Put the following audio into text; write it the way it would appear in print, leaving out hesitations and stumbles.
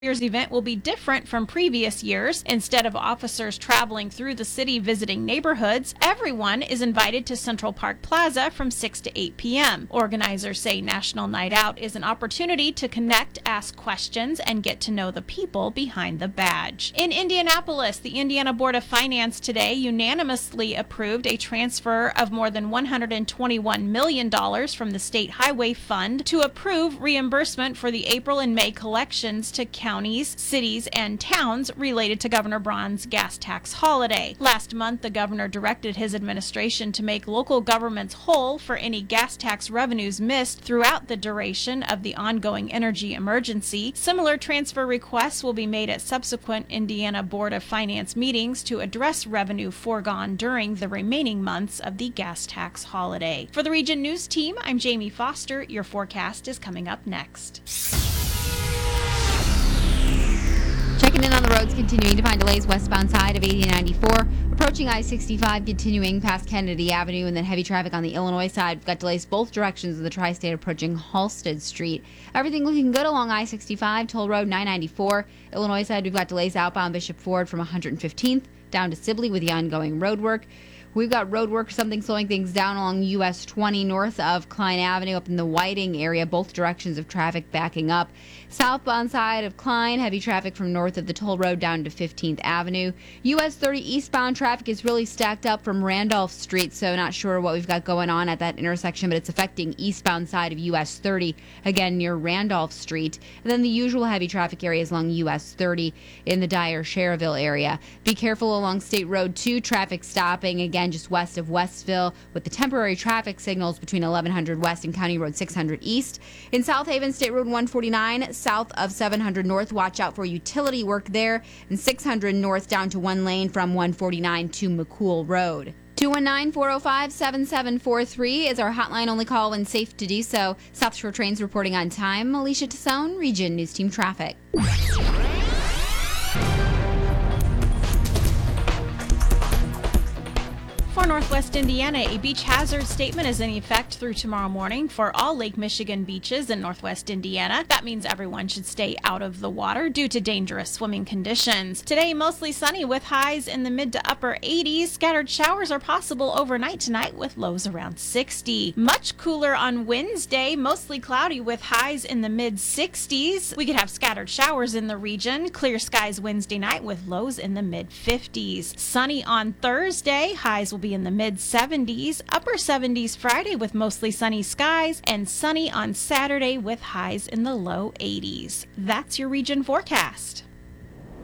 Year's event will be different from previous years. Instead of officers traveling through the city visiting neighborhoods, everyone is invited to Central Park Plaza from 6 to 8 p.m. Organizers say National Night Out is an opportunity to connect, ask questions, and get to know the people behind the badge. In Indianapolis, the Indiana Board of Finance today unanimously approved a transfer of more than $121 million from the State Highway Fund to approve reimbursement for the April and May collections to counties, cities, and towns related to Governor Braun's gas tax holiday. Last month, the governor directed his administration to make local governments whole for any gas tax revenues missed throughout the duration of the ongoing energy emergency. Similar transfer requests will be made at subsequent Indiana Board of Finance meetings to address revenue foregone during the remaining months of the gas tax holiday. For the Region News Team, I'm Jamie Foster. Your forecast is coming up next. Checking in on the roads, continuing to find delays westbound side of 80 and 94. Approaching I-65, continuing past Kennedy Avenue, and then heavy traffic on the Illinois side. We've got delays both directions of the tri-state approaching Halsted Street. Everything looking good along I-65, Toll Road 994. Illinois side, we've got delays outbound Bishop Ford from 115th down to Sibley with the ongoing road work. We've got road work, something slowing things down along US 20 north of Klein Avenue up in the Whiting area. Both directions of traffic backing up. Southbound side of Klein, heavy traffic from north of the toll road down to 15th Avenue. US 30 eastbound traffic is really stacked up from Randolph Street, so not sure what we've got going on at that intersection, but it's affecting eastbound side of US 30, again near Randolph Street. And then the usual heavy traffic areas along US 30 in the Dyer-Cherville area. Be careful along State Road 2, traffic stopping again just west of Westville with the temporary traffic signals between 1100 West and County Road 600 East. In South Haven, State Road 149 south of 700 North, watch out for utility work there, and 600 North down to one lane from 149 to McCool Road. 219-405-7743 is our hotline. Only call when safe to do so. South Shore Trains reporting on time. Alicia Tassone, Region News Team Traffic. For Northwest Indiana, a beach hazard statement is in effect through tomorrow morning for all Lake Michigan beaches in Northwest Indiana. That means everyone should stay out of the water due to dangerous swimming conditions. Today, mostly sunny with highs in the mid to upper 80s. Scattered showers are possible overnight tonight with lows around 60. Much cooler on Wednesday, mostly cloudy with highs in the mid 60s. We could have scattered showers in the region. Clear skies Wednesday night with lows in the mid 50s. Sunny on Thursday, highs will be in the mid 70s, upper 70s Friday with mostly sunny skies, and sunny on Saturday with highs in the low 80s. That's your region forecast.